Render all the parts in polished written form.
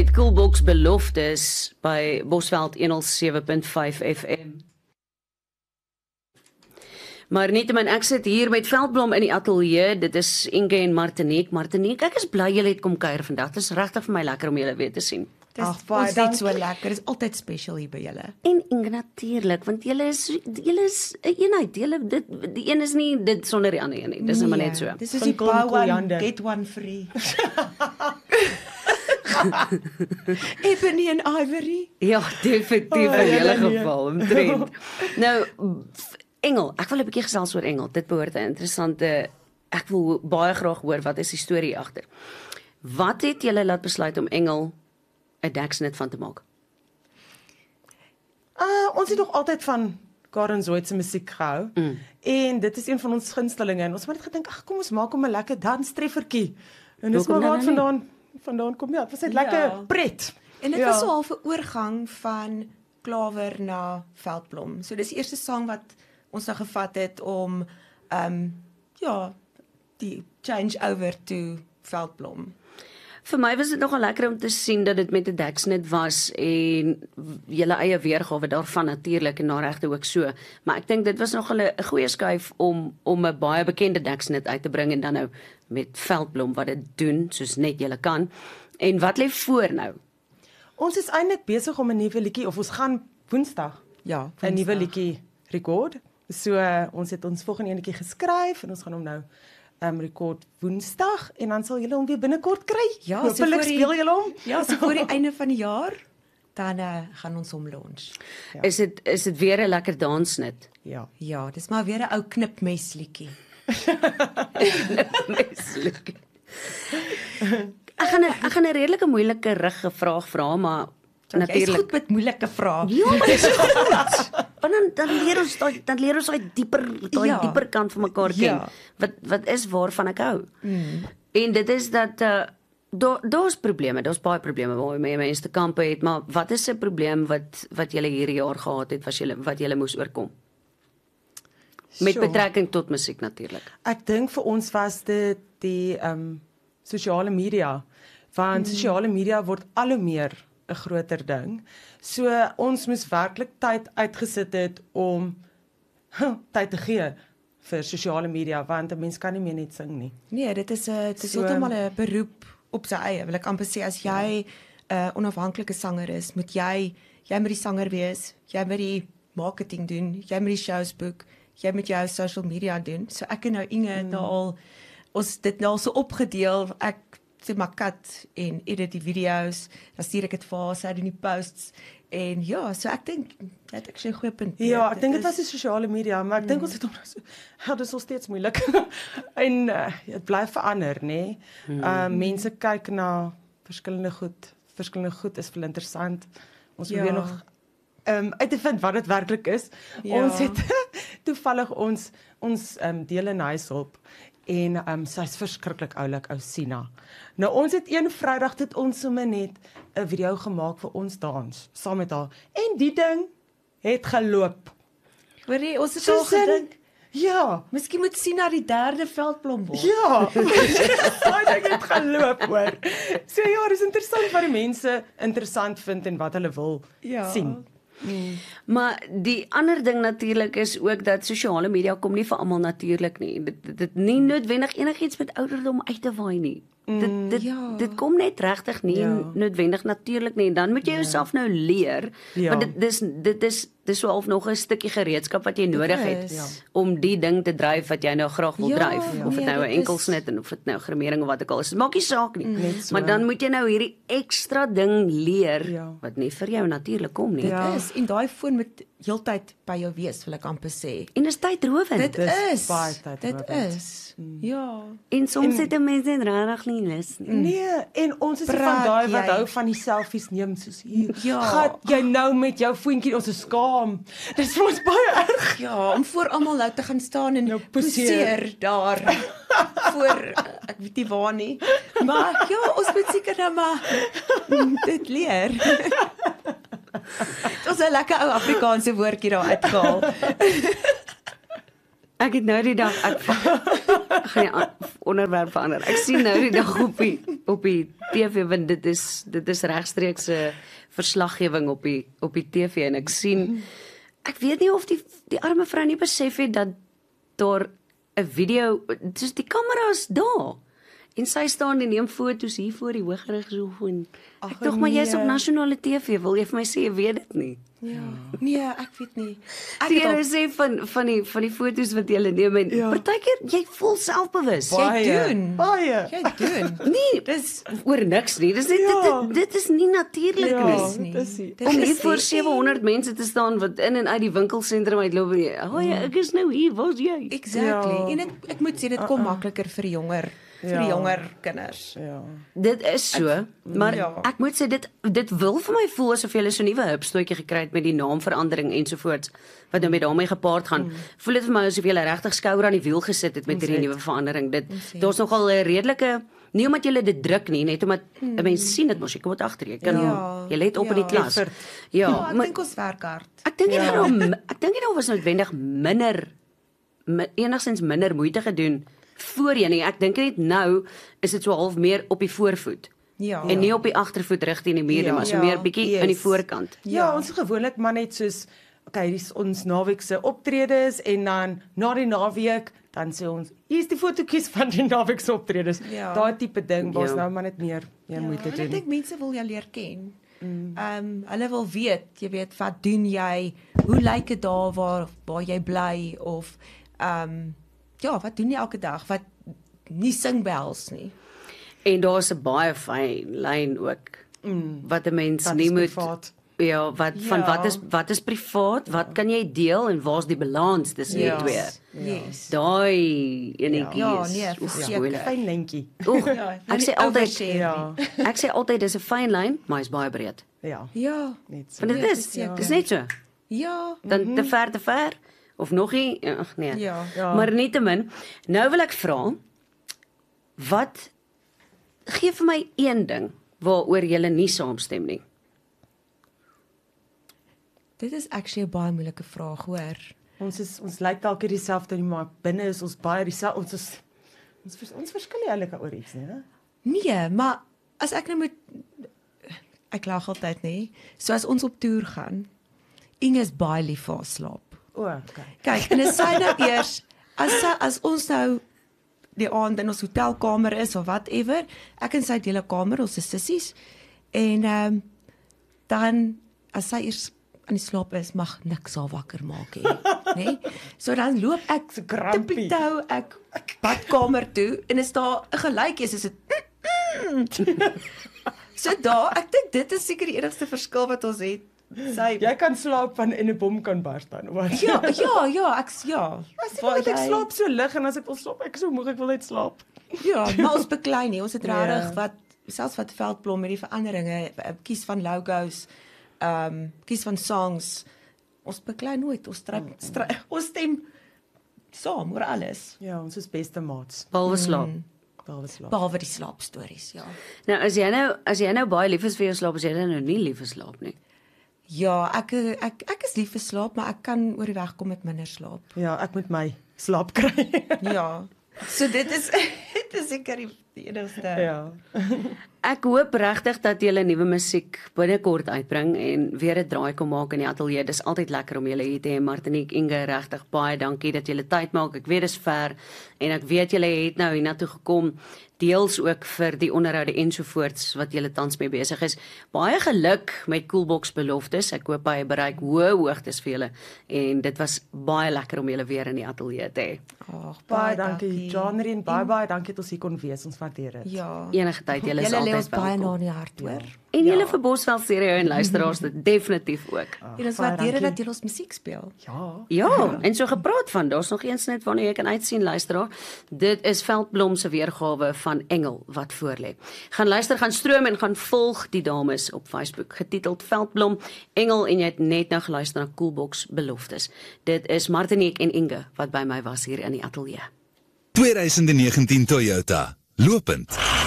Met Coolbox beloftes by Bosveld 107.5 FM. Maar nietemin, ek sit hier met Veldblom in die ateljee. Dit is Inge en Martinique. Martinique, ek is bly julle het kom kuier vandag. Dit is regtig vir my lekker om julle weer te sien. Ag, baie dankie. So lekker. Dit is altyd special hier by julle. En Inge natuurlik, want julle is 'n eenheid. Die een is nie dit sonder die ander een nie. Dis net maar net so. Dis soos die buy one, get one free. Ebony en Ivory. Ja, definitief in julle geval, omtrent. Nou, Engel, ek wil 'n bietjie gesels oor Engel. Dit behoort 'n interessante, ek wil baie graag hoor wat is die storie agter. Wat het julle laat besluit om Engel 'n deksnit van te maak? Ons het nog altyd van Karen Zoid se musiek gehou. En dit is een van ons gunstelinge en ons het net gedink, ag kom ons maak hom 'n lekker danstreffertjie. En dis maar wat vandaan kom ja, dit was net lekker pret. En dit was so half 'n oorgang van klawer na Veldblom. So dis die eerste sang wat ons nou gevat het om die change over to Veldblom. Vir my was dit nogal lekker om te sien dat dit met 'n deksnit was en julle eie weergawe daarvan natuurlik en na regte ook so. Maar ek dink dit was nogal 'n goeie skuif om 'n baie bekende deksnit uit te bring en dan nou met Veldblom wat dit doen soos net julle kan. En wat lê voor nou? Ons is eintlik besig om 'n nuwe liedjie of ons gaan Woensdag 'n nuwe liedjie rekord. So ons het ons volgende enetjie geskryf en ons gaan hom nou rekord Woensdag en dan sal julle hom weer binnekort kry. Ja, hopelik speel julle hom. Ja, so voor die einde van die jaar dan gaan ons hom launch. Ja. Is dit weer 'n lekker dansnit? Ja. Ja, dis maar weer 'n ou knipmesliedjie. Knipmesliedjie. Ek gaan 'n redelike moeilike vraag vra, maar natuurlik. Jy's goed met moeilike vrae. Ja, maar dis goed. Want dan leer ons daai dieper kant van mekaar ken. Ja. Wat is waarvan ek hou. En dit is dat daar's probleme, daar's baie probleme waarmee mense te kampe het, maar wat is 'n probleem wat julle hierdie jaar gehad het, wat julle moes oorkom? Met betrekking tot musiek natuurlik. Ek dink vir ons was dit die sosiale media, want sosiale media word al hoe meer 'n groter ding. So ons moes werklik tyd uitgesit het om tyd te gee vir sosiale media, want 'n mens kan nie meer net sing nie. Nee, dit is heeltemal 'n beroep op sy eie. Wil ek amper sê as jy 'n onafhanklike sanger is, moet jy moet die sanger wees, jy moet die marketing doen, jy moet die shows boek, jy moet jou social media doen. So ek en nou Inge ons dit nou so opgedeel. Ek sê maar cut en edit die video's, dan stuur ek dit vir haar, sy doen die posts en ja, so ek dink dit ek sê 'n goeie punt. Ja, ek dink dit was die sosiale media, maar ek dink ons het hom dit is nog steeds moeilik. En dit bly verander, nê? Mense kyk na verskillende goed is veel interessant. Ons probeer nog uit te vind wat dit werklik is. Ja. Ons het toevallig ons deel in huishulp en sy's verskriklik oulik, ou Sina. Nou ons het een Vrydag het ons sommer net 'n video gemaak vir ons dans saam met haar en die ding het geloop. Hoorie, ons het al gedink, ja, miskien moet Sina die 3de Veldblom word. Ja. Daai ding het geloop hoor. So ja, dis interessant wat die mense interessant vind en wat hulle wil sien. Maar die ander ding natuurlik is ook dat sosiale media kom nie vir almal natuurlik nie. Dit nie noodwendig enigiets met ouderdom uit te waai nie. Dit kom net regtig nie noodwendig natuurlik nie. Dan moet jy jouself nou leer, want dit is so half nog 'n stukkie gereedskap wat jy nodig het om die ding te dryf wat jy nou graag wil dryf, of dit nou 'n enkelsnit en of dit nou grimering of wat ook al is. Dit maak nie saak nie. Maar dan moet jy nou hierdie ekstra ding leer wat nie vir jou natuurlik kom nie. Dit is en daai foon moet heeltyd by jou wees, wil ek amper sê. En is tydrowend. Dit is baie tydrowend. Dit is. Ja. En soms het mense regtig nie lus nie. Nee, en ons is van daai wat hou van die selfies neem soos hier. Gat jy nou met jou voetjie, ons is skaam. Dit is vir ons baie erg. Ja, om voor almal nou te gaan staan en poseer daar voor ek weet nie waar nie. Maar ja, ons moet seker nou maar dit leer. Dit was 'n lekker ou Afrikaanse woordjie daar uitgehaal. Ek het nou die dag, ek gaan die onderwerp verander. Ek sien nou die dag op die TV want dit is regstreekse verslaggewing op die TV en ek sien ek weet nie of die arme vrou nie besef het dat daar 'n video soos die kamera's daar en sy staan en neem foto's hier voor die Hooggeregshof en ek tog maar jy's op nasionale TV, wil jy vir my sê jy weet dit nie? Ja. Nee, ek weet nie. Jy sê van die foto's wat jy neem en partykeer jy voel selfbewus. Jy doen. Baie. Jy doen. Nee, dis oor niks nie. Dis dit is nie natuurlik nie. Om hier voor 700 mense te staan wat in en uit die winkelsentrum uitloop en ek is nou hier, waar's jy? Exactly. En ek moet sê dit kom makliker vir jonger kinders. Ja. Dit is so, maar ek moet sê dit wil vir my voel asof jy so 'n nuwe hupstootjie gekry het met die naamverandering ensovoorts wat nou met daarmee gepaard gaan. Voel dit vir my asof jy regtig skouer aan die wiel gesit het met hierdie nuwe verandering. Daar's nogal 'n redelike nie omdat jy dit druk nie, net omdat 'n mens sien dit mos jy kom dit agter jy kan jy let op in die klas. Ja, ek dink ons werk hard. Ek dink nie was noodwendig enigstens minder moeite gedoen voorheen nie. Ek dink net nou is dit so half meer op die voorvoet. Ja. En nie op die agtervoet rig teen die muur, maar so meer bietjie aan die voorkant. Ja, ons is gewoonlik maar net soos dis ons naweek se optredes en dan na die naweek dan sê ons hier's die fotootjies van die naweek se optredes. Daai tipe ding was nou maar net meer moeite doen. Ek dink mense wil jou leer ken. Hulle wil weet, jy weet, wat doen jy? Hoe lyk dit daar waar jy bly of wat doen jy elke dag? Wat nie sing behels nie. En daar's 'n baie fyn lyn ook wat 'n mens nie moet privaat. Ja, wat is privaat? Wat kan jy deel en waar's die balans tussen die twee? Yes. Daai enetjies. Seker fyn lentjie. Ek sê altyd dis 'n fyn lyn, maar hy's baie breed. Ja. Net so. Want dit is net so. Ja. Dan te ver of nog nie? Ag nee. Ja. Maar nietemin, nou wil ek vra wat gee vir my een ding waaroor jy nie saamstem nie. Dit is actually 'n baie moeilike vraag, hoor. Ons lyk dalk dieselfde, maar binne is ons baie dieselfde. Ons verskil eintlik oor iets, né? Nee, maar as ek nou moet ek lag altyd, nê. So as ons op toer gaan, Inge is baie lief vir haar slaap. Okay. Kyk, en as sy nou eers as ons nou die aand in ons hotelkamer is of whatever, ek en sy deel 'n kamer, ons is sissies. En dan as sy eers aan die slaap is, mag niks haar wakker maak hê, nê? So dan loop ek tippie-toe ek badkamer toe en is daar 'n geluidjie, soos dit So daar, ek dink dit is seker die enigste verskil wat ons het. Jy kan slaap van en 'n bom kan bars dan. Ja, ek slaap so lig en as ek wil slaap, ek is so moeg, ek wil net slaap. Ja, maar ons beklei nie, ons het regtig selfs wat Veldblom met die veranderinge, kies van logos, kies van songs. Ons beklei nooit, ons stem saam oor alles. Ja, ons is beste maats. Behalwe slaap. Behalwe die slaapstories, ja. Nou as jy nou baie lief is vir jou slaap, as jy nou nie lief vir slaap nie. Ja, ek is lief vir slaap, maar ek kan oor die weg kom met minder slaap. Ja, ek moet my slaap kry. Ja. So dit is seker die enigste. Ja. Ek hoop regtig dat julle nuwe musiek binnekort uitbring en weer 'n draai kom maak in die ateljee. Dis altyd lekker om julle hier te hê, Martinique, Inge, regtig baie dankie dat julle tyd maak. Ek weet dis ver en ek weet julle het nou hiernatoe gekom deels ook vir die onderhoude ensovoorts wat julle tans mee besig is. Baie geluk met Coolbox beloftes. Ek hoop hy bereik hoë hoogtes vir julle en dit was baie lekker om julle weer in die ateljee te hê. Baie dankie Jean-Marie en baie dankie dat ons hier kon wees. Ons waardeer dit. Ja. Enige tyd julle is altyd ons baie na in die hart, hoor. En julle vir Bosveld stereo en luisteraars dit definitief ook. En ons waardeer dat julle ons musiek speel. Ja, en so gepraat van, daar's nog eens net wanneer jy kan uitsien luisteraar. Dit is Veldblom se weergawe van Engel wat voorlê. Gaan luister, gaan stroom en gaan volg die dames op Facebook getiteld Veldblom Engel en jy het net nou geluister na Coolbox beloftes. Dit is Martinique en Inge wat by my was hier in die ateljee. 2019 Toyota, lopend.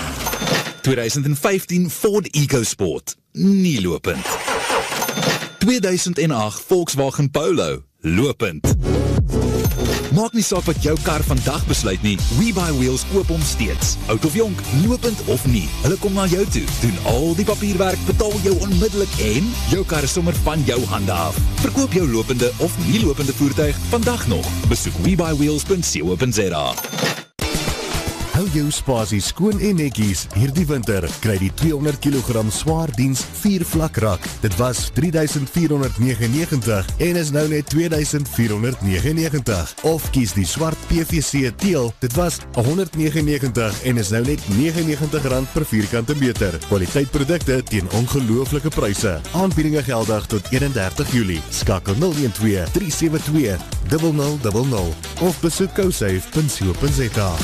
2015 Ford EcoSport, nie lopend. 2008 Volkswagen Polo, lopend. Maak nie saak wat jou kar vandag besluit nie, WeBuyWheels koop hom steeds. Oud of jonk, lopend of nie, hulle kom na jou toe, doen al die papierwerk, betaal jou onmiddellik en jou kar is sommer van jou hande af. Verkoop jou lopende of nie lopende voertuig vandag nog. Besoek WeBuyWheels.co.za. Hou jou spasie skoon en netjies hierdie winter. Kry die 200 kg swaar diens 4 vlak rak. Dit was R3,499 en is nou net R2,499. Of kies die swart PVC teel. Dit was R199 en is nou net R99 per vierkante meter. Kwaliteit produkte teen ongelooflike pryse. Aanbiedinge geldig tot 31 Julie. Skakel 012 372 0000 of besoek cosafe.co.za.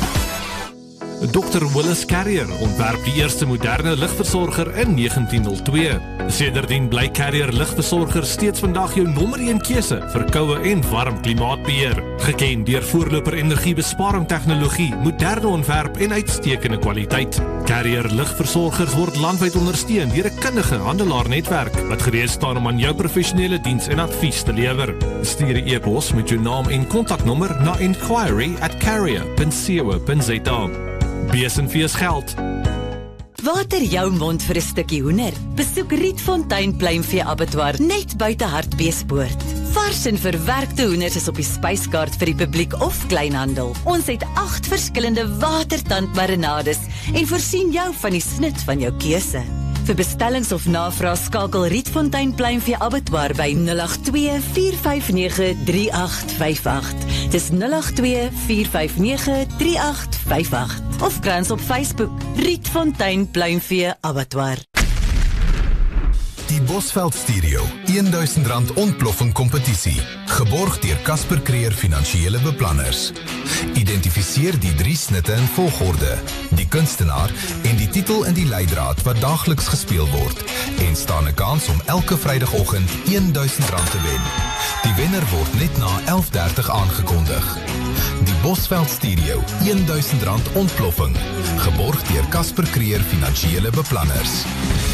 Dr. Willis Carrier ontwerp die eerste moderne ligversorger in 1902. Sedertdien bly Carrier ligversorger steeds vandag jou nommer 1 keuse vir koue en warm klimaatbeheer. Geken deur voorloper energiebesparing tegnologie, moderne ontwerp en uitstekende kwaliteit. Carrier ligversorgers word landwyd ondersteun deur 'n kundige handelaarnetwerk wat gereed staan om aan jou professionele diens en advies te lewer. Stuur 'n e-pos met jou naam en kontaknommer na inquiry@carrier.co.za. Besenfees geld. Water jou mond vir 'n stukkie hoender. Besoek Rietfontein Pluimvee Abattoir net buite Hartbeespoort. Vars en verwerkte hoenders is op die spyskaart vir die publiek of kleinhandel. Ons het 8 verskillende watertandmarinades en voorsien jou van die snit van jou keuse. Vir bestellings of navraag skakel Rietfontein Pluimvee Abattoir by 082 459 3858. Dis 082 459 3858. Of kry ons op Facebook Rietfontein Pluimvee Abattoir. Die Bosveld Stereo R1000 ontploffing kompetisie, geborg deur Casper Creer Finansiële Beplanners. Identifiseer die 3 snitte in volgorde, die kunstenaar en die titel in die leidraad wat daagliks gespeel word en staan 'n kans om elke Vrydagoggend R1000 te wen. Die wenner word net na 11:30 aangekondig. Die Bosveld Stereo R1000 ontploffing, geborg deur Casper Creer Finansiële Beplanners.